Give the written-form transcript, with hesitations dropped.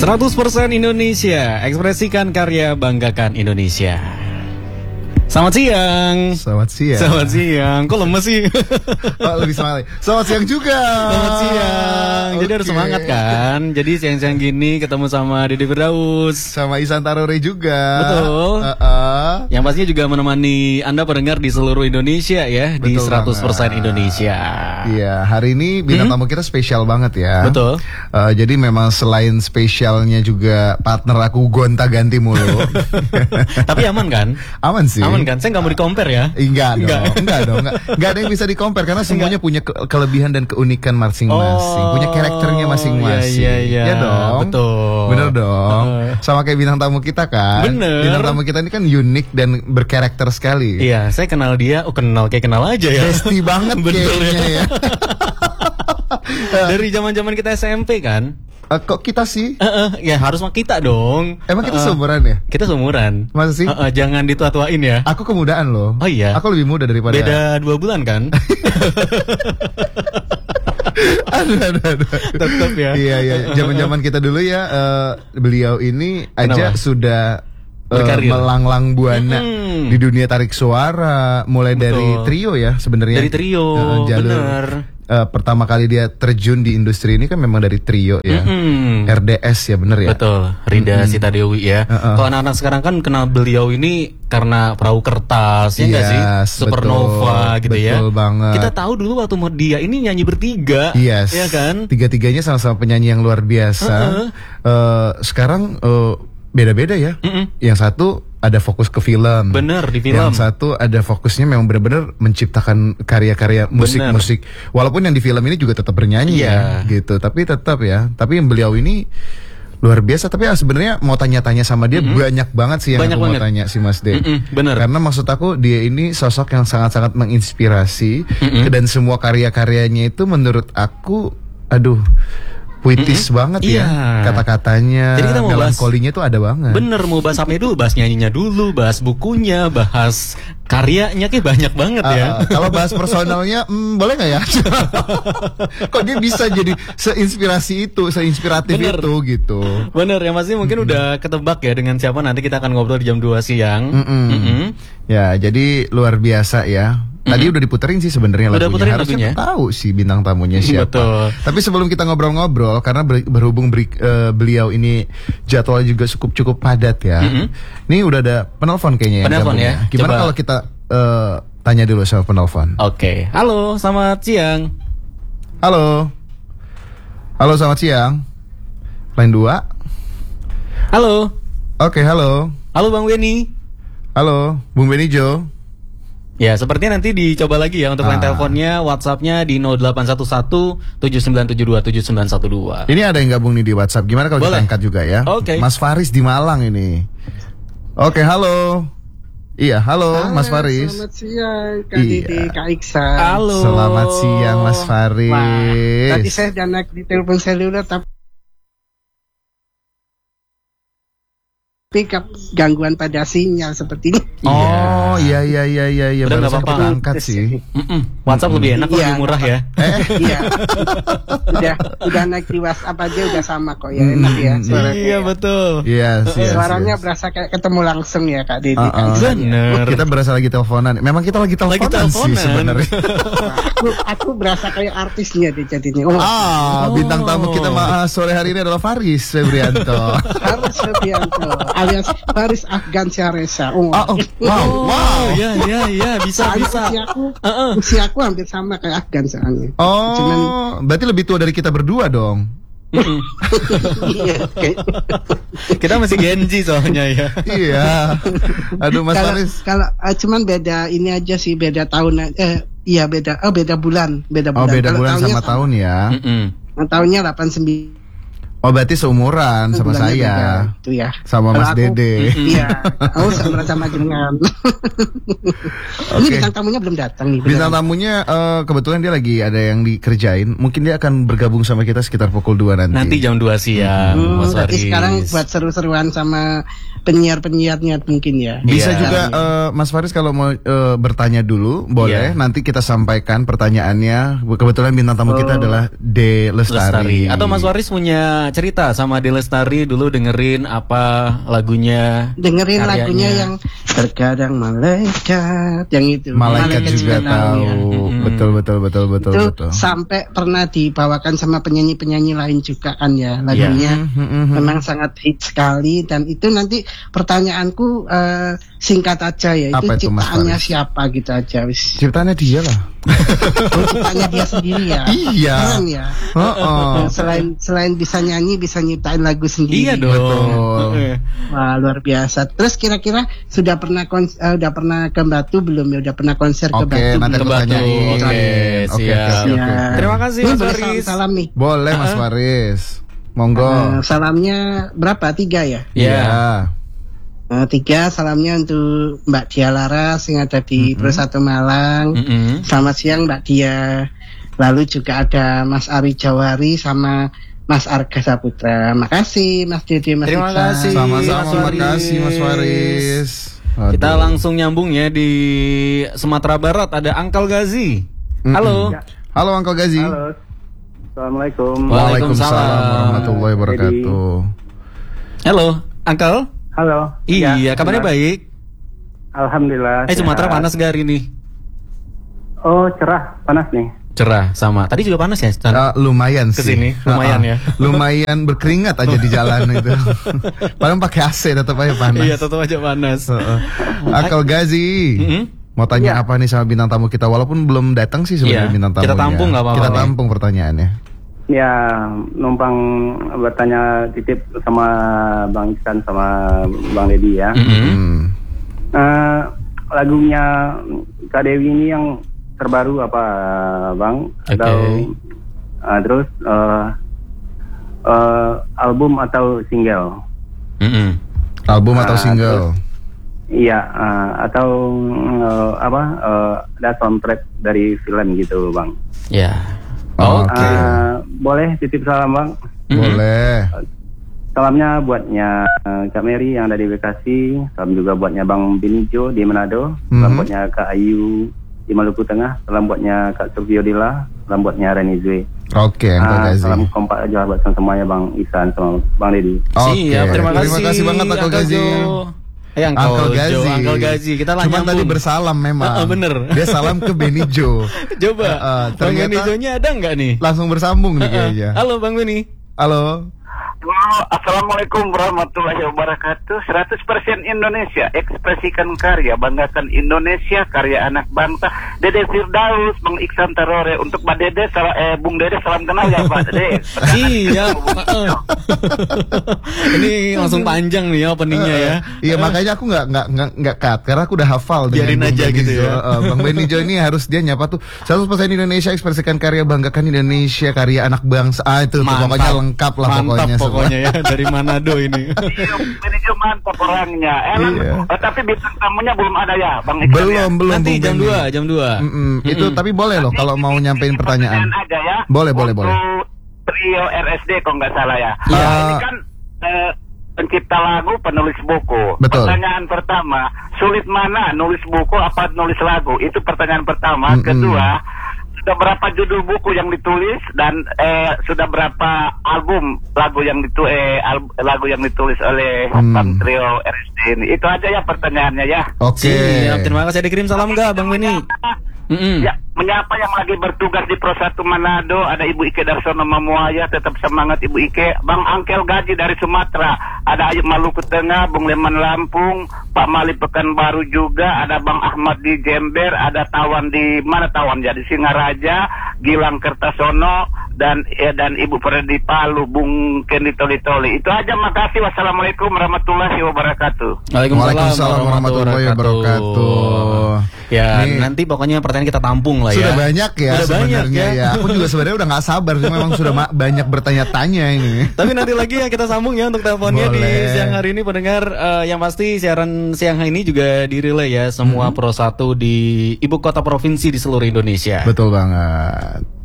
100% Indonesia, ekspresikan karya, banggakan Indonesia. Selamat siang. Selamat siang. Selamat siang. Kok lemes sih? Oh, lebih semangat. Selamat siang juga. Selamat siang. Jadi harus semangat kan. Jadi siang-siang gini ketemu sama Dede Firdaus, sama Ihsan Tarore juga. Betul. Yang pastinya juga menemani Anda pendengar di seluruh Indonesia ya. Betul, di 100% banget. Indonesia. Iya, hari ini bintang tamu kita spesial banget ya. Betul. Jadi memang selain spesialnya juga partner aku gonta-ganti mulu. Tapi aman kan? Aman sih. Aman kan? Saya nggak mau di-compare ya? Enggak dong. Enggak ada yang bisa di-compare karena semuanya punya kelebihan dan keunikan masing-masing. Punya karakternya masing-masing. Iya. Ya dong. Betul. Bener dong. Sama kayak bintang tamu kita kan. Bener. Bintang tamu kita ini kan unik dan berkarakter sekali. Iya, saya kenal dia. Kayak kenal aja ya. Besti banget kayaknya ya. Dari zaman-zaman kita SMP kan? Kok kita sih? Ya harus sama kita dong. Emang kita seumuran ya? Kita seumuran. Masa sih? Jangan ditua-tuain ya. Aku kemudaan loh. Oh iya? Aku lebih muda daripada. Beda 2 bulan kan? aduh. Tetap ya. Iya. Zaman-zaman kita dulu ya, beliau ini aja sudah melanglang buana di dunia tarik suara, mulai dari trio ya sebenarnya. Dari trio. Bener. Pertama kali dia terjun di industri ini kan memang dari trio ya. RDS ya, bener ya. Betul. Rida Sita Dewi ya. Kalau anak-anak sekarang kan kenal beliau ini karena Perahu Kertas ya nggak sih? Supernova gitu ya. Betul banget. Kita tahu dulu waktu dia ini nyanyi bertiga. Yes. Ya kan? Tiga-tiganya sama-sama penyanyi yang luar biasa. Sekarang beda-beda ya. Yang satu ada fokus ke film. Bener, di film. Yang satu ada fokusnya memang benar-benar menciptakan karya-karya musik-musik. Walaupun yang di film ini juga tetap bernyanyi ya, gitu. Tapi tetap ya. Tapi yang beliau ini luar biasa. Tapi sebenarnya mau tanya-tanya sama dia banyak banget sih yang aku mau tanya si Mas D. Bener. Karena maksud aku dia ini sosok yang sangat-sangat menginspirasi. Dan semua karya-karyanya itu menurut aku, puitis banget ya kata-katanya. Jadi kita mau melankolinya tuh ada banget. Bener, mau bahas apa dulu? Bahas nyanyinya dulu, bahas bukunya, bahas karyanya, kayak banyak banget ya. Kalau bahas personalnya, boleh nggak ya? Kok dia bisa jadi seinspirasi itu, seinspiratif itu gitu. Bener, ya masih mungkin udah ketebak ya dengan siapa nanti kita akan ngobrol di jam 2 siang. Ya, jadi luar biasa ya. Tadi udah diputerin sih sebenarnya lagunya. Harusnya tahu sih bintang tamunya siapa. Betul. Tapi sebelum kita ngobrol-ngobrol, karena berhubung beliau ini jadwalnya juga cukup padat ya. Ini udah ada penelpon kayaknya. Penelpon ya. Gimana kalau kita tanya dulu sama penelpon? Oke. Halo, selamat siang. Halo, selamat siang. Line 2. Halo. Oke, halo. Halo Bang Benny. Halo, Bung Benijo. Ya, sepertinya nanti dicoba lagi ya untuk line teleponnya, WhatsApp-nya di 0811 7972 7912. Ini ada yang gabung nih di WhatsApp. Gimana kalau kita angkat juga ya? Oke. Mas Faris di Malang ini. Oke, halo. Iya, halo Mas Faris. Selamat siang Kak Didi, Kak Iksan. Halo. Selamat siang Mas Faris. Wah, tadi saya udah naik di telepon seluler tapi gangguan pada sinyal seperti ini. Oh iya. Udah Barusan apa-apa. kita angkat sih. WhatsApp lebih enak, lebih murah ya. Iya. udah naik di WhatsApp aja udah sama kok ya, enak ya suaranya. Iya betul. Iya. Suaranya berasa kayak ketemu langsung ya Kak Didi. Bener. Kita berasa lagi teleponan. Memang kita lagi teleponan sih sebenarnya. Aku berasa kayak artisnya deh jadinya. Bintang tamu kita sore hari ini adalah Faris Febrianto. Faris Febrianto alias Faris Afgan Syaresa. Wow. Iya, bisa. Usiaku hampir sama kayak Afgan soalnya. Cuman berarti lebih tua dari kita berdua dong. Iya, kita masih Gen Z soalnya ya. Iya. Aduh Mas Faris. Kalau cuman beda ini aja sih, beda tahun. Iya beda bulan. Beda bulan sama tahun ya. Tahunnya 89. Oh berarti seumuran sama saya. Itu ya. Sama Mas Dede. Iya. Aku sama jenengan. Ini bintang tamunya belum datang nih. Bintang tamunya kebetulan dia lagi ada yang dikerjain. Mungkin dia akan bergabung sama kita sekitar pukul 2 nanti. Nanti jam 2 siang. Berarti sekarang buat seru-seruan sama penyiar-penyiarnya mungkin ya. Bisa juga Mas Faris kalau mau bertanya dulu boleh, nanti kita sampaikan pertanyaannya. Kebetulan bintang tamu kita adalah De Lestari. Atau Mas Faris punya cerita sama De Lestari dulu, dengerin apa lagunya? Dengerin karyanya. Lagunya yang terkadang malaikat, yang itu. Malaikat juga tahu. Betul. Itu sampai pernah dibawakan sama penyanyi-penyanyi lain juga kan ya lagunya. Memang sangat hit sekali, dan itu nanti pertanyaanku singkat aja ya. Apa itu ciptaannya siapa gitu aja wis. Ciptaannya dia lah. Ciptaannya dia sendiri ya. Iya. Keren ya. Selain bisa nyanyi, bisa nyiptain lagu sendiri. Iya dong. Wah, luar biasa. Terus kira-kira sudah pernah ke Batu belum ya? Udah pernah konser ke Batu? Nanti aku tanyain. Siap. Terima kasih Mas Faris. Salam nih. Boleh Mas Faris. Monggo. Salamnya berapa? 3 ya? Iya. 3 salamnya untuk Mbak Dia Laras yang ada di Persatu Malang. Selamat siang Mbak Dia. Lalu juga ada Mas Ari Jawari sama Mas Arga Saputra. Makasih Mas Dede, Mas Terima kasih. Sama-sama, makasih Mas Faris. Kita langsung nyambung ya di Sumatera Barat, ada Uncle Gazi. Halo. Halo Uncle Gazi. Halo. Assalamualaikum. Waalaikumsalam warahmatullahi wabarakatuh. Halo, Uncle. Halo. Iya, kabarnya baik. Alhamdulillah. Sumatera panas gak hari ini? Oh, cerah, panas nih. Cerah sama. Tadi juga panas ya? Lumayan sih. Kesini, lumayan ya. Lumayan berkeringat aja di jalan itu. Padahal pakai AC tetap aja panas. Iya, tetap aja panas. Akal Gazi. Mau tanya apa nih sama bintang tamu kita? Walaupun belum datang sih sebenarnya bintang tamunya. Kita tampung nggak apa-apa. Kita tampung pertanyaannya. Ya, numpang bertanya titip sama Bang Iksan sama Bang Deddy ya. Lagunya Kak Dewi ini yang terbaru apa Bang? Atau terus album atau single? Album atau single? Iya, atau ada soundtrack dari film gitu Bang. Ya. Oke. Boleh titip salam Bang? Boleh. Salamnya buatnya Kak Mary yang ada di Bekasi. Salam juga buatnya Bang Benijo di Manado. Salam buatnya Kak Ayu di Maluku Tengah. Salam buatnya Kak Surviodila. Salam buatnya Reni Zwe. Oke, salam kompak aja buat semuanya Bang Ihsan sama Bang Deddy. Siap, terima kasih banget Uncle Gazi. Uncle Gazi. Kita cuma tadi bersalam memang. Bener. Dia salam ke Benijo. Coba. Bang Benijonya ada nggak nih? Langsung bersambung nih kayaknya. Halo Bang Beni. Halo. Assalamualaikum warahmatullahi wabarakatuh. 100% Indonesia, ekspresikan karya, banggakan Indonesia, karya anak bangsa. Dede Firdaus, Bang Iksan Tarore. Untuk Mbak Dede, Bung Dede salam kenal ya Pak Dede. Iya. Ini langsung panjang nih ya openingnya ya. Iya, makanya aku nggak cut karena aku udah hafal. Biarin aja gitu ya. Bang Benijo ini harus dia nyapa tuh 100% Indonesia, ekspresikan karya, banggakan Indonesia, karya anak bangsa. Itu pokoknya lengkap lah pokoknya ya dari Manado ini. Benijo mantap orangnya. Tapi bintang tamunya belum ada ya Bang Iksan. Belum. Nanti jam 2. Itu tapi boleh loh kalau mau nyampein pertanyaan. Aja ya. Boleh. Trio RSD kalau nggak salah ya. Ini kan pencipta lagu, penulis buku. Betul. Pertanyaan pertama, sulit mana nulis buku apa nulis lagu? Itu pertanyaan pertama. Kedua, sudah berapa judul buku yang ditulis dan sudah berapa album lagu yang ditulis oleh Bang Trio RSD ini? Itu aja ya pertanyaannya ya. Oke. Terima kasih. Dikirim salam nggak Bang Beni? Ya, menyapa yang lagi bertugas di Prosatu Manado, ada Ibu Ike Darsono Mamuaya, tetap semangat Ibu Ike. Bang Angkel Gaji dari Sumatera, ada Ayub Maluku Tengah, Bung Leman Lampung, Pak Mali Pekanbaru juga, ada Bang Ahmad di Jember, ada Tawan di mana Tawan ya, di Singaraja, Gilang Kertasono, dan Ibu Fredi Palu, Bung Kendi Toli. Itu aja, makasih. Wassalamualaikum warahmatullahi wabarakatuh. Waalaikumsalam warahmatullahi wabarakatuh. Ya, nanti pokoknya pertanyaan kita tampung lah ya. Sudah banyak ya sebenarnya ya. Aku juga sebenarnya udah nggak sabar, cuma memang sudah banyak bertanya-tanya ini. Tapi nanti lagi ya kita sambung ya untuk teleponnya di siang hari ini pendengar. Yang pasti siaran siang hari ini juga direlay ya semua Pro 1 di ibu kota provinsi di seluruh Indonesia. Betul banget.